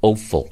Ophel.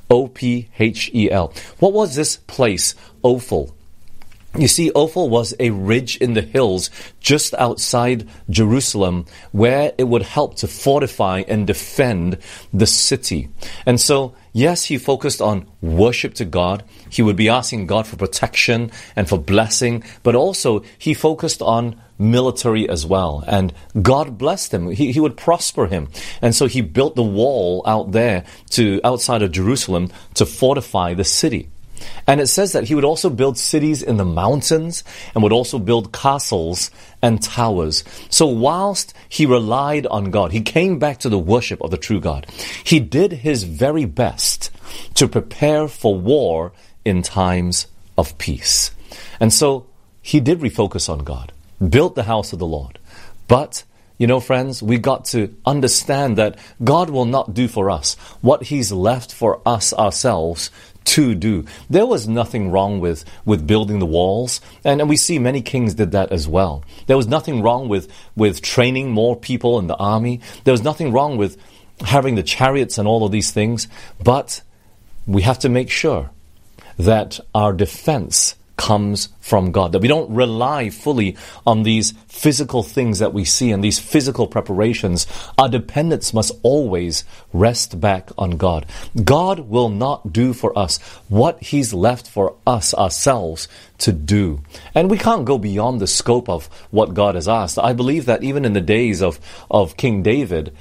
Ophel. What was this place, Ophel? You see, Ophel was a ridge in the hills just outside Jerusalem where it would help to fortify and defend the city. And so, yes, he focused on worship to God. He would be asking God for protection and for blessing, but also he focused on military as well. And God blessed him. He would prosper him. And so he built the wall out there outside of Jerusalem to fortify the city. And it says that he would also build cities in the mountains and would also build castles and towers. So whilst he relied on God, he came back to the worship of the true God. He did his very best to prepare for war in times of peace. And so he did refocus on God, built the house of the Lord. But you know, friends, we got to understand that God will not do for us what he's left for us ourselves to do. There was nothing wrong with building the walls, and we see many kings did that as well. There was nothing wrong with training more people in the army. There was nothing wrong with having the chariots and all of these things, but we have to make sure that our defense comes from God, that we don't rely fully on these physical things that we see and these physical preparations. Our dependence must always rest back on God. God will not do for us what he's left for us ourselves to do. And we can't go beyond the scope of what God has asked. I believe that even in the days of King David,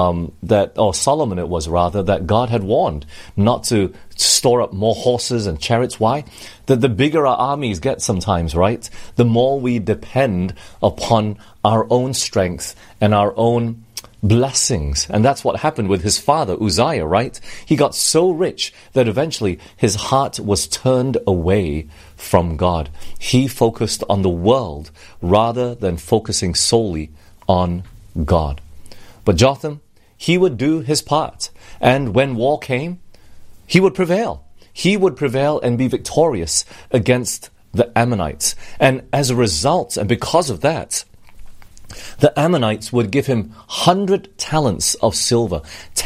or Solomon it was rather, that God had warned not to store up more horses and chariots. Why? That the bigger our armies get sometimes, right? The more we depend upon our own strength and our own blessings. And that's what happened with his father, Uzziah, right? He got so rich that eventually his heart was turned away from God. He focused on the world rather than focusing solely on God. But Jotham, he would do his part. And when war came, he would prevail. He would prevail and be victorious against the Ammonites. And as a result, and because of that, the Ammonites would give him 100 talents of silver,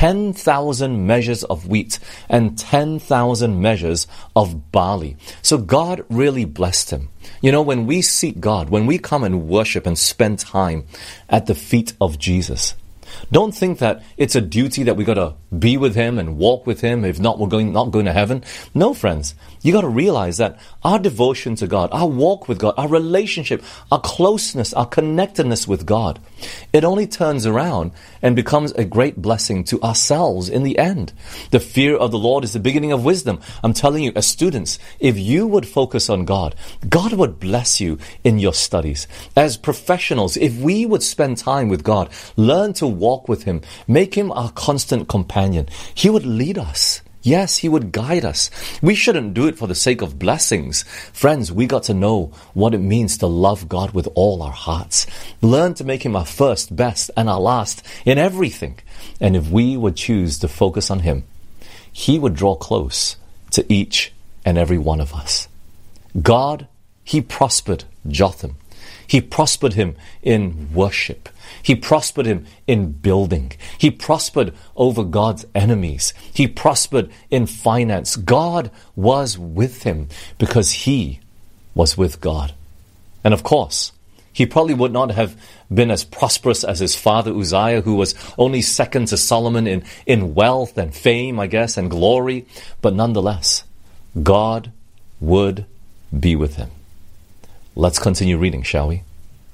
10,000 measures of wheat, and 10,000 measures of barley. So God really blessed him. You know, when we seek God, when we come and worship and spend time at the feet of Jesus, don't think that it's a duty that we got to be with him and walk with him. If not, we're not going to heaven. No, friends. You got to realize that our devotion to God, our walk with God, our relationship, our closeness, our connectedness with God, it only turns around and becomes a great blessing to ourselves in the end. The fear of the Lord is the beginning of wisdom. I'm telling you, as students, if you would focus on God, God would bless you in your studies. As professionals, if we would spend time with God, learn to walk with him, make him our constant companion, he would lead us. Yes, he would guide us. We shouldn't do it for the sake of blessings. Friends, we got to know what it means to love God with all our hearts. Learn to make him our first, best, and our last in everything. And if we would choose to focus on him, he would draw close to each and every one of us. God, he prospered Jotham. He prospered him in worship. He prospered him in building. He prospered over God's enemies. He prospered in finance. God was with him because he was with God. And of course, he probably would not have been as prosperous as his father Uzziah, who was only second to Solomon in wealth and fame, I guess, and glory. But nonetheless, God would be with him. Let's continue reading, shall we?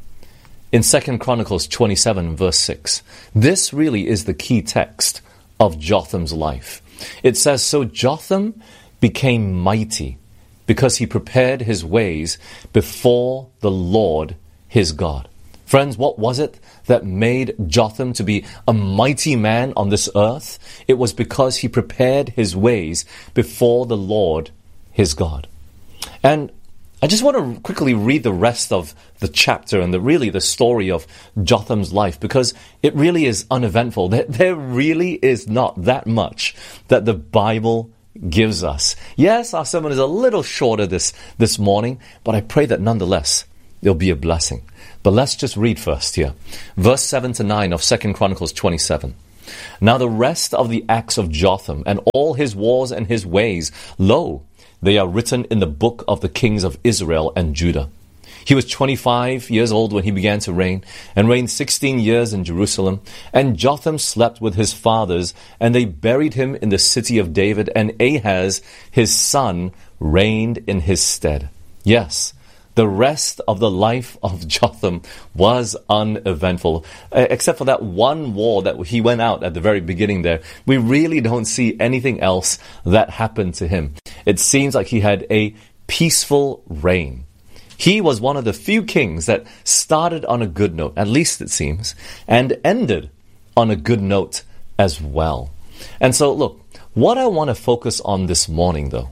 In 2 Chronicles 27, verse 6, this really is the key text of Jotham's life. It says, so Jotham became mighty because he prepared his ways before the Lord his God. Friends, what was it that made Jotham to be a mighty man on this earth? It was because he prepared his ways before the Lord his God. And I just want to quickly read the rest of the chapter and the story of Jotham's life, because it really is uneventful. There really is not that much that the Bible gives us. Yes, our sermon is a little shorter this morning, but I pray that nonetheless it'll be a blessing. But let's just read first here. Verse 7 to 9 of 2 Chronicles 27. Now the rest of the acts of Jotham, and all his wars and his ways, lo, they are written in the book of the kings of Israel and Judah. He was 25 years old when he began to reign, and reigned 16 years in Jerusalem. And Jotham slept with his fathers, and they buried him in the city of David, and Ahaz, his son, reigned in his stead. Yes, the rest of the life of Jotham was uneventful. Except for that one war that he went out at the very beginning there, we really don't see anything else that happened to him. It seems like he had a peaceful reign. He was one of the few kings that started on a good note, at least it seems, and ended on a good note as well. And so, look, what I want to focus on this morning, though,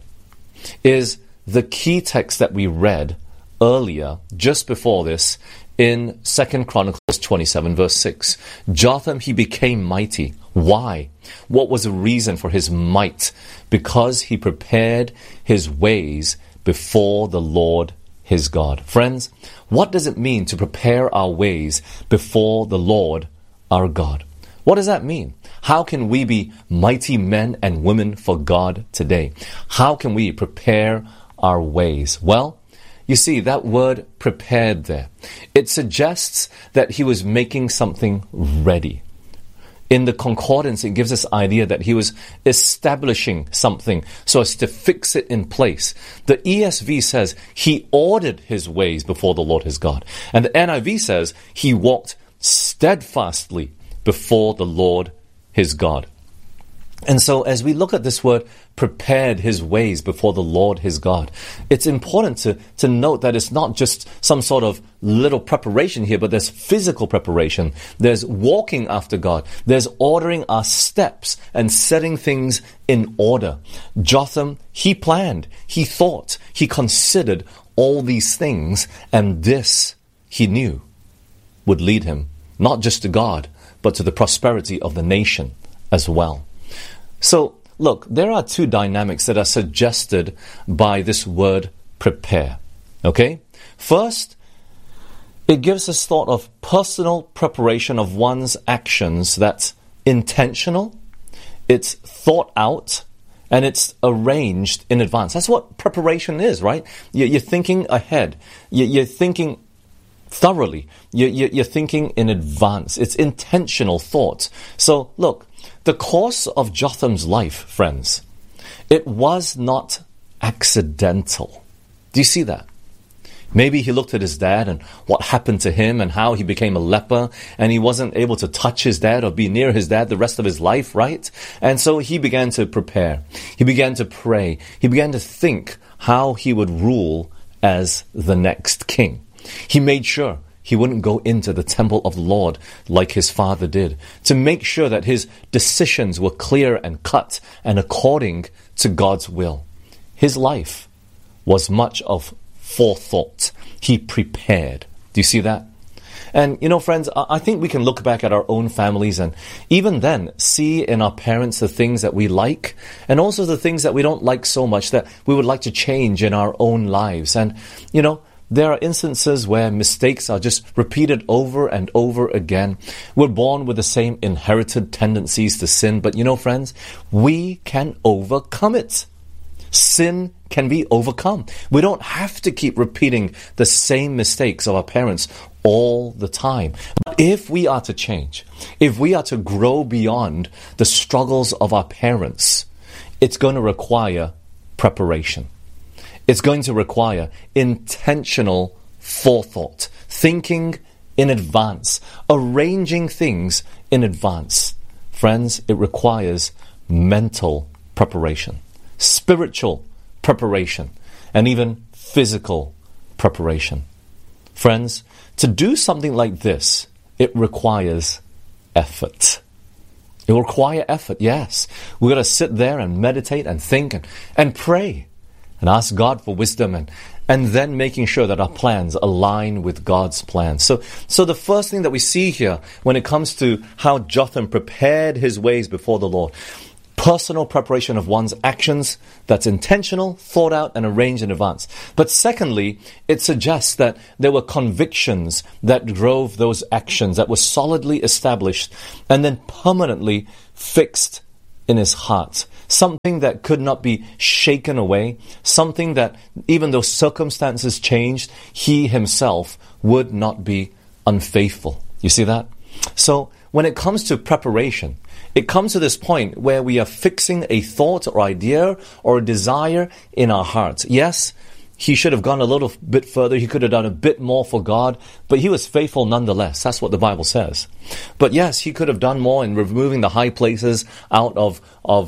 is the key text that we read earlier, just before this, in 2 Chronicles 27, verse 6. Jotham, he became mighty. Why? What was the reason for his might? Because he prepared his ways before the Lord his God. Friends, what does it mean to prepare our ways before the Lord our God? What does that mean? How can we be mighty men and women for God today? How can we prepare our ways? Well, you see, that word prepared there, it suggests that he was making something ready. In the concordance, it gives us idea that he was establishing something so as to fix it in place. The ESV says he ordered his ways before the Lord his God. And the NIV says he walked steadfastly before the Lord his God. And so as we look at this word, prepared his ways before the Lord his God, it's important to note that it's not just some sort of little preparation here, but there's physical preparation. There's walking after God. There's ordering our steps and setting things in order. Jotham, he planned, he thought, he considered all these things, and this, he knew, would lead him not just to God, but to the prosperity of the nation as well. So, look, there are two dynamics that are suggested by this word prepare. Okay? First, it gives us thought of personal preparation of one's actions that's intentional, it's thought out, and it's arranged in advance. That's what preparation is, right? You're thinking ahead. You're thinking thoroughly. You're thinking in advance. It's intentional thought. So, look, the course of Jotham's life, friends, it was not accidental. Do you see that? Maybe he looked at his dad and what happened to him and how he became a leper and he wasn't able to touch his dad or be near his dad the rest of his life, right? And so he began to prepare. He began to pray. He began to think how he would rule as the next king. He made sure he wouldn't go into the temple of the Lord like his father did, to make sure that his decisions were clear and cut and according to God's will. His life was much of forethought. He prepared. Do you see that? And, you know, friends, I think we can look back at our own families and even then see in our parents the things that we like and also the things that we don't like so much that we would like to change in our own lives. And, you know, there are instances where mistakes are just repeated over and over again. We're born with the same inherited tendencies to sin, but you know, friends, we can overcome it. Sin can be overcome. We don't have to keep repeating the same mistakes of our parents all the time. But if we are to change, if we are to grow beyond the struggles of our parents, it's going to require preparation. It's going to require intentional forethought, thinking in advance, arranging things in advance. Friends, it requires mental preparation, spiritual preparation, and even physical preparation. Friends, to do something like this, it requires effort. It will require effort, yes. We've got to sit there and meditate and think and pray. And ask God for wisdom and then making sure that our plans align with God's plans. So the first thing that we see here when it comes to how Jotham prepared his ways before the Lord, personal preparation of one's actions that's intentional, thought out, and arranged in advance. But secondly, it suggests that there were convictions that drove those actions that were solidly established and then permanently fixed in his heart. Something that could not be shaken away. Something that, even though circumstances changed, he himself would not be unfaithful. You see that? So, when it comes to preparation, it comes to this point where we are fixing a thought or idea or a desire in our hearts. Yes, he should have gone a little bit further. He could have done a bit more for God, but he was faithful nonetheless. That's what the Bible says. But yes, he could have done more in removing the high places out of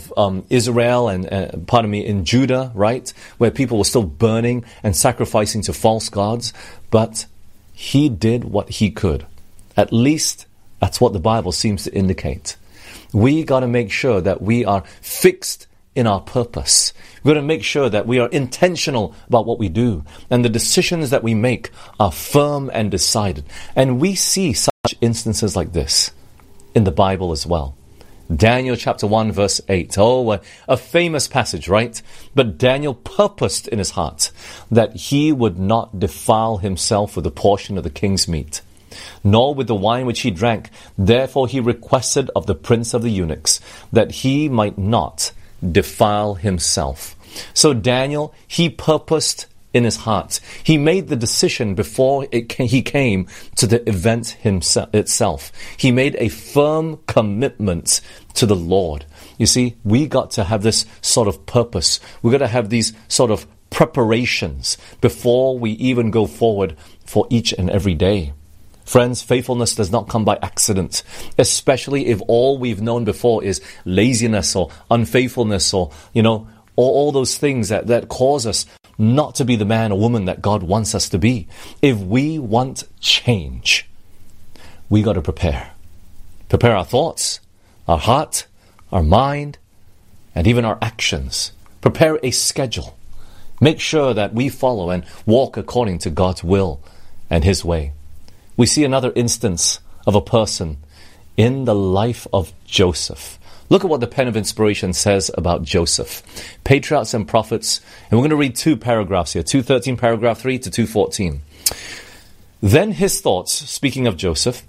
Israel and in Judah, right? Where people were still burning and sacrificing to false gods. But he did what he could. At least that's what the Bible seems to indicate. We got to make sure that we are fixed in our purpose. We've got to make sure that we are intentional about what we do, and the decisions that we make are firm and decided. And we see such instances like this in the Bible as well. Daniel chapter 1 verse 8. Oh, a famous passage, right? But Daniel purposed in his heart that he would not defile himself with a portion of the king's meat, nor with the wine which he drank. Therefore he requested of the prince of the eunuchs that he might not defile himself. So Daniel, he purposed in his heart. He made the decision before he came to the event itself. He made a firm commitment to the Lord. You see, we got to have this sort of purpose. We got to have these sort of preparations before we even go forward for each and every day. Friends, faithfulness does not come by accident, especially if all we've known before is laziness or unfaithfulness or, all those things that cause us not to be the man or woman that God wants us to be. If we want change, we got to prepare. Prepare our thoughts, our heart, our mind, and even our actions. Prepare a schedule. Make sure that we follow and walk according to God's will and His way. We see another instance of a person in the life of Joseph. Look at what the pen of inspiration says about Joseph. Patriarchs and Prophets, and we're going to read two paragraphs here, 2:13 paragraph 3 to 2:14. Then his thoughts, speaking of Joseph,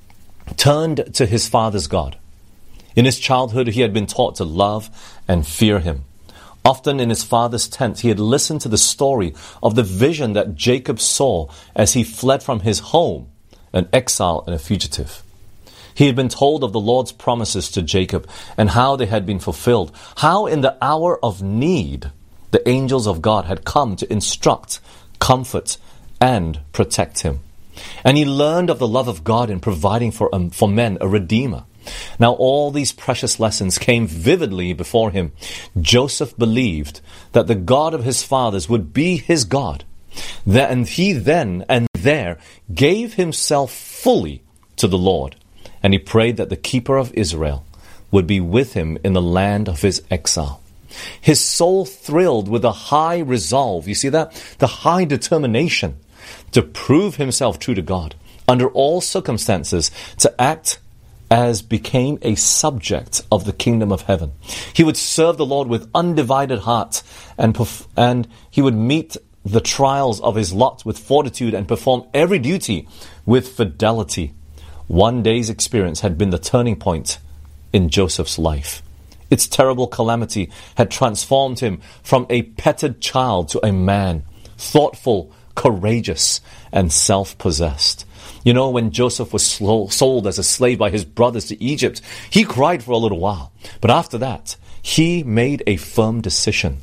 turned to his father's God. In his childhood he had been taught to love and fear him. Often in his father's tent he had listened to the story of the vision that Jacob saw as he fled from his home, an exile and a fugitive. He had been told of the Lord's promises to Jacob and how they had been fulfilled, how in the hour of need the angels of God had come to instruct, comfort, and protect him. And he learned of the love of God in providing for men a redeemer. Now all these precious lessons came vividly before him. Joseph believed that the God of his fathers would be his God, and he then and there gave himself fully to the Lord. And he prayed that the keeper of Israel would be with him in the land of his exile. His soul thrilled with a high resolve. You see that? The high determination to prove himself true to God under all circumstances, to act as became a subject of the kingdom of heaven. He would serve the Lord with undivided heart, and he would meet the trials of his lot with fortitude and perform every duty with fidelity. One day's experience had been the turning point in Joseph's life. Its terrible calamity had transformed him from a petted child to a man, thoughtful, courageous, and self-possessed. You know, when Joseph was sold as a slave by his brothers to Egypt, he cried for a little while. But after that, he made a firm decision.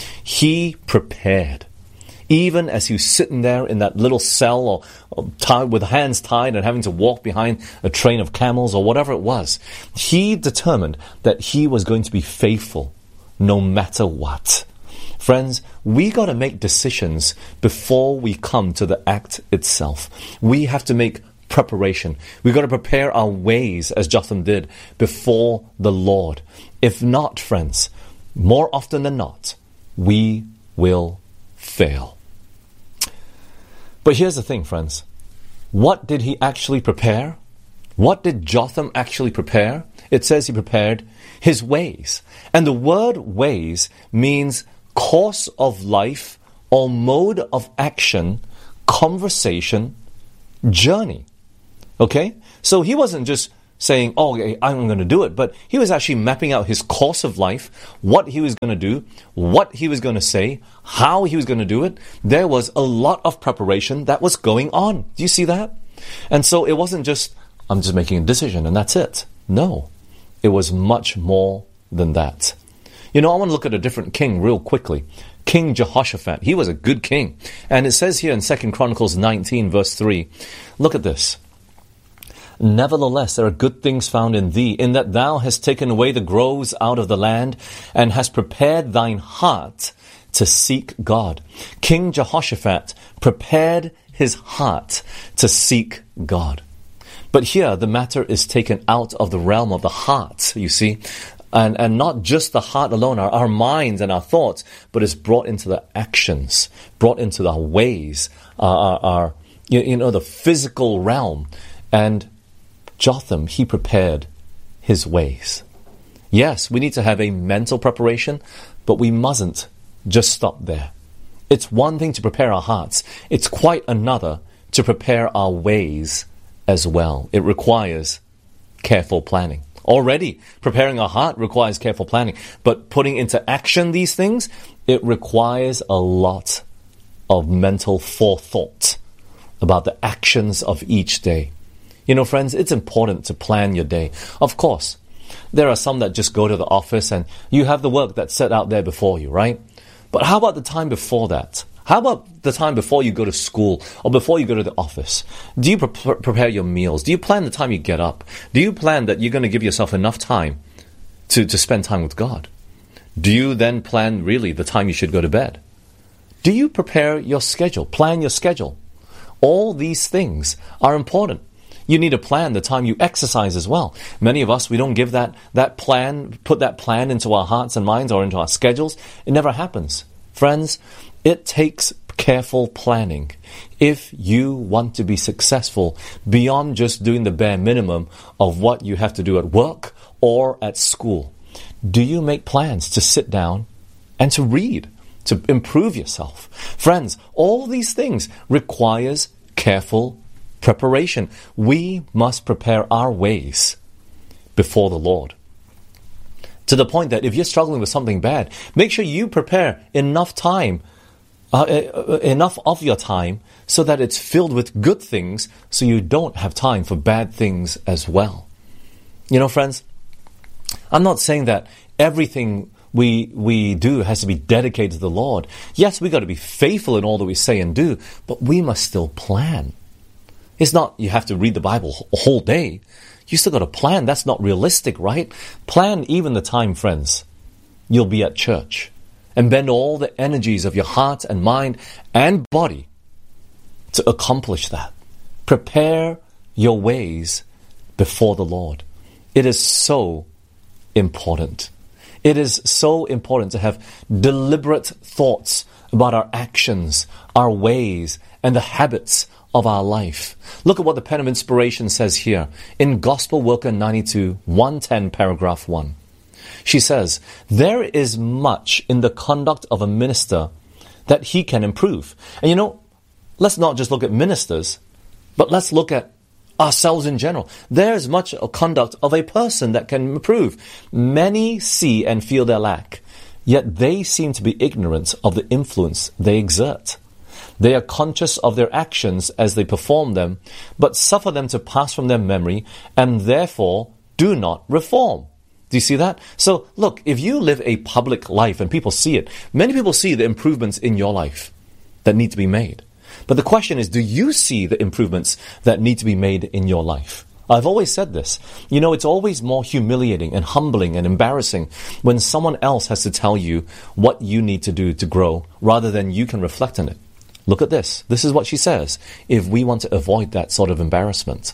He prepared. Even as he was sitting there in that little cell or tied, with hands tied and having to walk behind a train of camels or whatever it was, he determined that he was going to be faithful no matter what. Friends, we got to make decisions before we come to the act itself. We have to make preparation. We got to prepare our ways, as Jotham did, before the Lord. If not, friends, more often than not, we will fail. But here's the thing, friends. What did he actually prepare? What did Jotham actually prepare? It says he prepared His ways. And the word ways means course of life or mode of action, conversation, journey. Okay? So he wasn't just saying, oh, okay, I'm going to do it. But he was actually mapping out his course of life, what he was going to do, what he was going to say, how he was going to do it. There was a lot of preparation that was going on. Do you see that? And so it wasn't just, I'm just making a decision and that's it. No, it was much more than that. You know, I want to look at a different king real quickly. King Jehoshaphat. He was a good king. And it says here in 2 Chronicles 19 verse 3, look at this. Nevertheless, there are good things found in thee, in that thou hast taken away the groves out of the land, and hast prepared thine heart to seek God. King Jehoshaphat prepared his heart to seek God. But here, the matter is taken out of the realm of the heart, you see, and not just the heart alone, our minds and our thoughts, but it's brought into the actions, brought into the ways, our the physical realm. And Jotham, he prepared his ways. Yes, we need to have a mental preparation, but we mustn't just stop there. It's one thing to prepare our hearts. It's quite another to prepare our ways as well. It requires careful planning. Already, preparing our heart requires careful planning, but putting into action these things, it requires a lot of mental forethought about the actions of each day. You know, friends, it's important to plan your day. Of course, there are some that just go to the office and you have the work that's set out there before you, right? But how about the time before that? How about the time before you go to school or before you go to the office? Do you prepare your meals? Do you plan the time you get up? Do you plan that you're going to give yourself enough time to spend time with God? Do you then plan really the time you should go to bed? Do you prepare your schedule? Plan your schedule? All these things are important. You need to plan the time you exercise as well. Many of us, we don't give that plan, put that plan into our hearts and minds or into our schedules. It never happens. Friends, it takes careful planning if you want to be successful beyond just doing the bare minimum of what you have to do at work or at school. Do you make plans to sit down and to read, to improve yourself? Friends, all these things requires careful preparation. We must prepare our ways before the Lord. To the point that if you're struggling with something bad, make sure you prepare enough time, enough of your time, so that it's filled with good things, so you don't have time for bad things as well. You know, friends, I'm not saying that everything we do has to be dedicated to the Lord. Yes, we got to be faithful in all that we say and do, but we must still plan. It's not you have to read the Bible a whole day. You still got to plan. That's not realistic, right? Plan even the time, friends, you'll be at church. And bend all the energies of your heart and mind and body to accomplish that. Prepare your ways before the Lord. It is so important. It is so important to have deliberate thoughts about our actions, our ways, and the habits of our life. Look at what the Pen of Inspiration says here in Gospel Worker 92, 110, paragraph 1. She says, there is much in the conduct of a minister that he can improve. And you know, let's not just look at ministers, but let's look at ourselves in general. There's much a conduct of a person that can improve. Many see and feel their lack, yet they seem to be ignorant of the influence they exert. They are conscious of their actions as they perform them, but suffer them to pass from their memory, and therefore do not reform. Do you see that? So, look, if you live a public life and people see it, many people see the improvements in your life that need to be made. But the question is, do you see the improvements that need to be made in your life? I've always said this. You know, it's always more humiliating and humbling and embarrassing when someone else has to tell you what you need to do to grow, rather than you can reflect on it. Look at this. This is what she says. If we want to avoid that sort of embarrassment,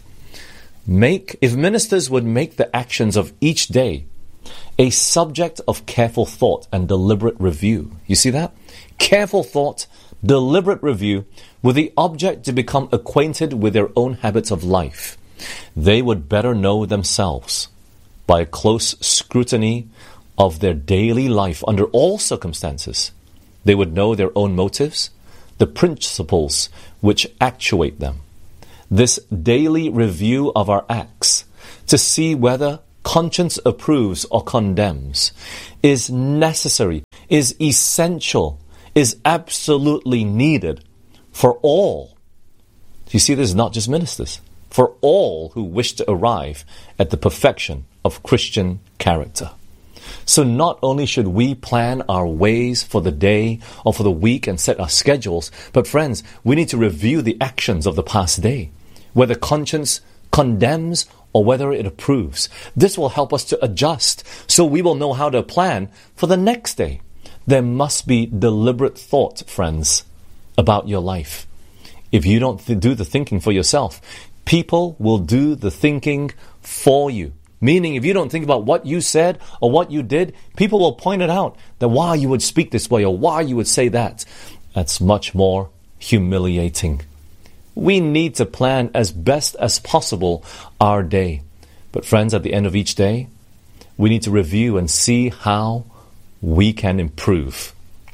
if ministers would make the actions of each day a subject of careful thought and deliberate review. You see that? Careful thought, deliberate review, with the object to become acquainted with their own habits of life, they would better know themselves by a close scrutiny of their daily life under all circumstances. They would know their own motives, the principles which actuate them. This daily review of our acts to see whether conscience approves or condemns is necessary, is essential, is absolutely needed for all. You see, this is not just ministers, for all who wish to arrive at the perfection of Christian character. So not only should we plan our ways for the day or for the week and set our schedules, but friends, we need to review the actions of the past day, whether conscience condemns or whether it approves. This will help us to adjust so we will know how to plan for the next day. There must be deliberate thought, friends, about your life. If you don't do the thinking for yourself, people will do the thinking for you. Meaning, if you don't think about what you said or what you did, people will point it out that why you would speak this way or why you would say that. That's much more humiliating. We need to plan as best as possible our day. But friends, at the end of each day, we need to review and see how we can improve.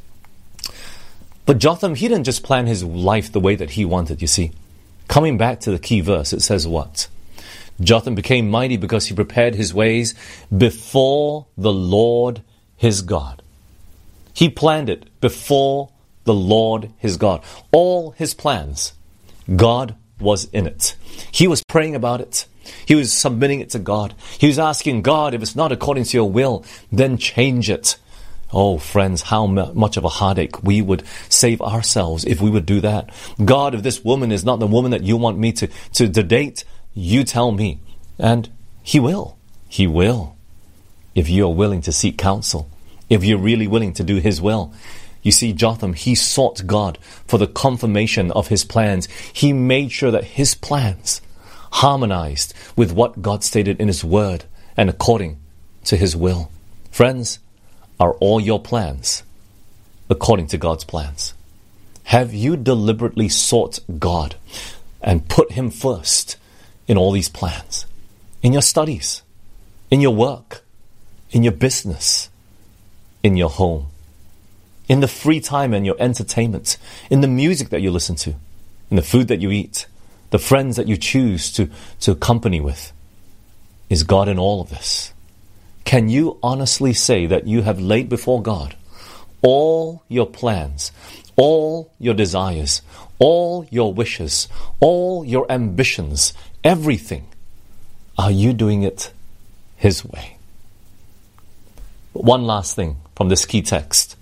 But Jotham, he didn't just plan his life the way that he wanted, you see. Coming back to the key verse, it says what? Jotham became mighty because he prepared his ways before the Lord his God. He planned it before the Lord his God. All his plans, God was in it. He was praying about it. He was submitting it to God. He was asking God, if it's not according to your will, then change it. Oh, friends, how much of a heartache we would save ourselves if we would do that. God, if this woman is not the woman that you want me to date, you tell me. And He will. He will. If you are willing to seek counsel. If you're really willing to do His will. You see, Jotham, he sought God for the confirmation of his plans. He made sure that his plans harmonized with what God stated in His Word and according to His will. Friends, are all your plans according to God's plans? Have you deliberately sought God and put Him first in all these plans? In your studies, in your work, in your business, in your home, in the free time and your entertainment, in the music that you listen to, in the food that you eat, the friends that you choose to company with. Is God in all of this? Can you honestly say that you have laid before God all your plans, all your desires, all your wishes, all your ambitions, everything? Are you doing it His way? But one last thing from this key text.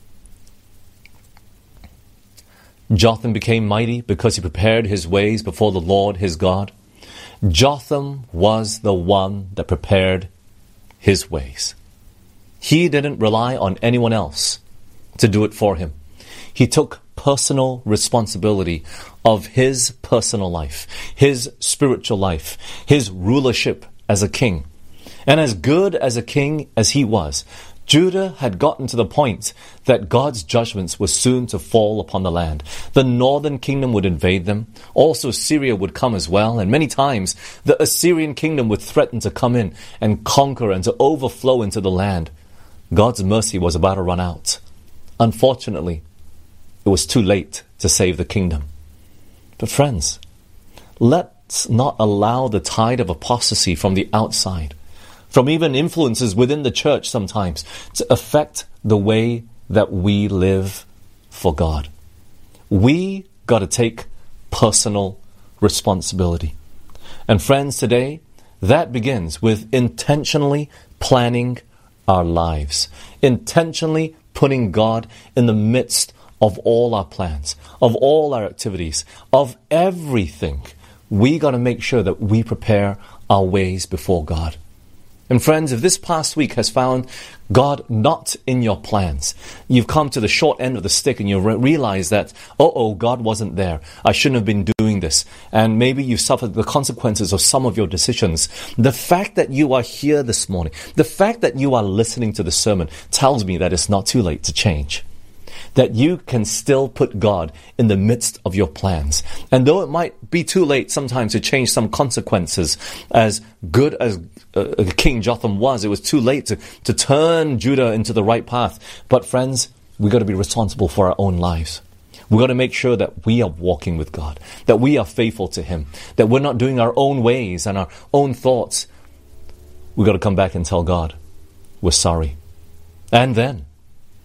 Jotham became mighty because he prepared his ways before the Lord his God. Jotham was the one that prepared his ways. He didn't rely on anyone else to do it for him. He took personal responsibility of his personal life, his spiritual life, his rulership as a king. And as good as a king as he was, Judah had gotten to the point that God's judgments were soon to fall upon the land. The northern kingdom would invade them. Also Syria would come as well. And many times the Assyrian kingdom would threaten to come in and conquer and to overflow into the land. God's mercy was about to run out. Unfortunately, it was too late to save the kingdom. But friends, let's not allow the tide of apostasy from the outside, from even influences within the church sometimes, to affect the way that we live for God. We got to take personal responsibility. And friends, today, that begins with intentionally planning our lives, intentionally putting God in the midst of all our plans, of all our activities, of everything. We got to make sure that we prepare our ways before God. And friends, if this past week has found God not in your plans, you've come to the short end of the stick and you realize that, God wasn't there. I shouldn't have been doing this. And maybe you've suffered the consequences of some of your decisions. The fact that you are here this morning, the fact that you are listening to the sermon tells me that it's not too late to change. that you can still put God in the midst of your plans. And though it might be too late sometimes to change some consequences, as good as King Jotham was, it was too late to turn Judah into the right path. But friends, we've got to be responsible for our own lives. We've got to make sure that we are walking with God, that we are faithful to Him, that we're not doing our own ways and our own thoughts. We've got to come back and tell God, we're sorry. And then